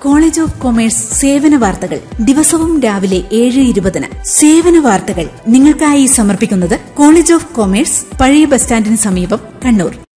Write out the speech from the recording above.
College of commerce സേവന വാർത്തകൾ ദിവസവും രാവിലെ 7:20. സേവന വാർത്തകൾ നിങ്ങൾക്കായി സമർപ്പിക്കുന്നത് കോളേജ് ഓഫ് കൊമേഴ്സ്, പഴയ ബസ് സ്റ്റാൻഡിന് സമീപം, കണ്ണൂർ.